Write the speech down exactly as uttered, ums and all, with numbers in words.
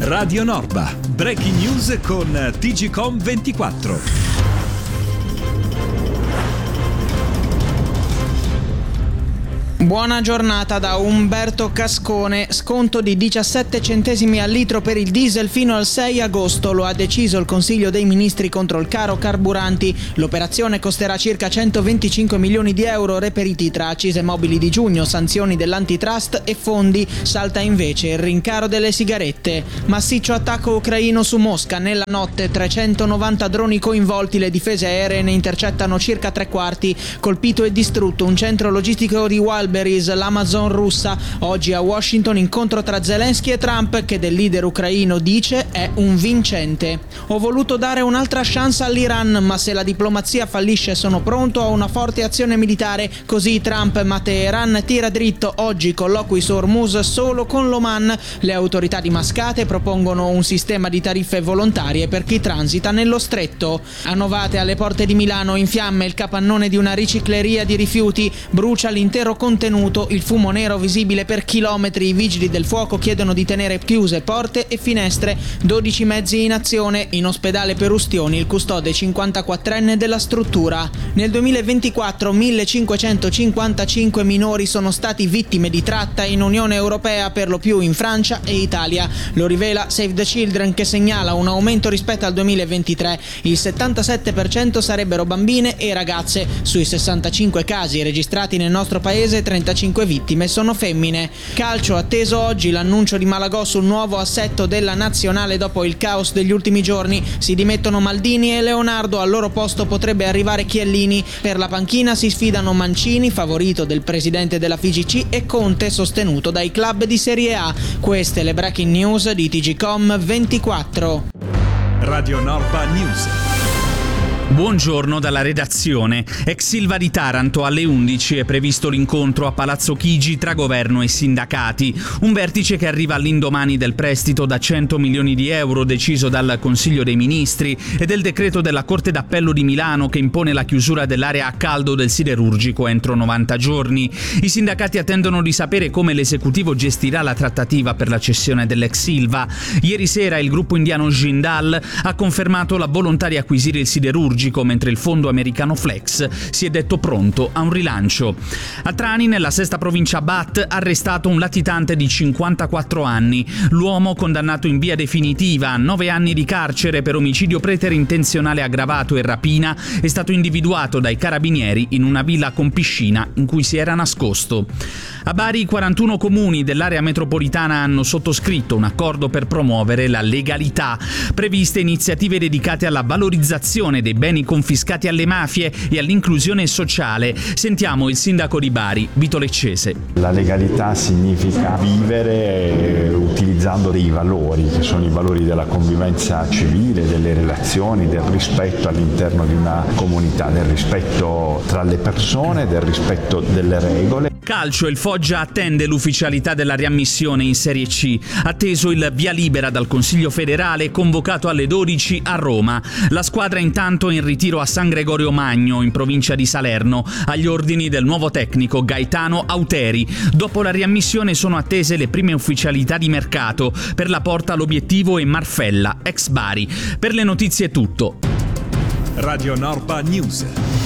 Radio Norba, breaking news con T G Com ventiquattro. Buona giornata da Umberto Cascone. Sconto di diciassette centesimi al litro per il diesel fino al sei agosto. Lo ha deciso il Consiglio dei Ministri contro il caro carburanti. L'operazione costerà circa centoventicinque milioni di euro reperiti tra accise mobili di giugno, sanzioni dell'antitrust e fondi. Salta invece il rincaro delle sigarette. Massiccio attacco ucraino su Mosca. Nella notte trecentonovanta droni coinvolti, le difese aeree ne intercettano circa tre quarti. Colpito e distrutto un centro logistico di Wildberries, l'Amazon russa. Oggi a Washington incontro tra Zelensky e Trump, che del leader ucraino dice è un vincente. Ho voluto dare un'altra chance all'Iran, ma se la diplomazia fallisce sono pronto a una forte azione militare. Così Trump, ma Teheran tira dritto. Oggi colloqui su Hormuz solo con l'Oman. Le autorità di Mascate propongono un sistema di tariffe volontarie per chi transita nello stretto. A Novate, alle porte di Milano, in fiamme il capannone di una ricicleria di rifiuti. Brucia l'intero contenuto, il fumo nero visibile per chilometri. I vigili del fuoco chiedono di tenere chiuse porte e finestre. dodici mezzi in azione. In ospedale per ustioni il custode cinquantaquattrenne della struttura. Nel duemilaventiquattro millecinquecentocinquantacinque minori sono stati vittime di tratta in Unione Europea, per lo più in Francia e Italia. Lo rivela Save the Children, che segnala un aumento rispetto al duemilaventitré. Il settantasette per cento sarebbero bambine e ragazze. Sui sessantacinque casi registrati nel nostro paese, trentacinque vittime sono femmine. Calcio, atteso oggi l'annuncio di Malagò sul nuovo assetto della nazionale dopo il caos degli ultimi giorni. Si dimettono Maldini e Leonardo, al loro posto potrebbe arrivare Chiellini. Per la panchina si sfidano Mancini, favorito del presidente della F I G C, e Conte, sostenuto dai club di Serie A. Queste le breaking news di T G Com ventiquattro. Radio Norba News. Buongiorno dalla redazione. Ex Ilva di Taranto, alle undici è previsto l'incontro a Palazzo Chigi tra governo e sindacati. Un vertice che arriva all'indomani del prestito da cento milioni di euro deciso dal Consiglio dei Ministri e del decreto della Corte d'Appello di Milano che impone la chiusura dell'area a caldo del siderurgico entro novanta giorni. I sindacati attendono di sapere come l'esecutivo gestirà la trattativa per la cessione dell'ex Ilva. Ieri sera il gruppo indiano Jindal ha confermato la volontà di acquisire il siderurgico, mentre il fondo americano Flex si è detto pronto a un rilancio. A Trani, nella sesta provincia Bat, arrestato un latitante di cinquantaquattro anni. L'uomo, condannato in via definitiva a nove anni di carcere per omicidio preterintenzionale aggravato e rapina, è stato individuato dai carabinieri in una villa con piscina in cui si era nascosto. A Bari, quarantuno comuni dell'area metropolitana hanno sottoscritto un accordo per promuovere la legalità. Previste iniziative dedicate alla valorizzazione dei beni confiscati alle mafie e all'inclusione sociale. Sentiamo il sindaco di Bari, Vito Leccese. La legalità significa vivere utilizzando dei valori, che sono i valori della convivenza civile, delle relazioni, del rispetto all'interno di una comunità, del rispetto tra le persone, del rispetto delle regole. Calcio, il Foggia attende l'ufficialità della riammissione in Serie C. Atteso il via libera dal Consiglio federale, convocato alle dodici a Roma. La squadra intanto è in ritiro a San Gregorio Magno, in provincia di Salerno, agli ordini del nuovo tecnico Gaetano Auteri. Dopo la riammissione sono attese le prime ufficialità di mercato. Per la Porta l'obiettivo è Marfella, ex Bari. Per le notizie è tutto. Radio Norba News.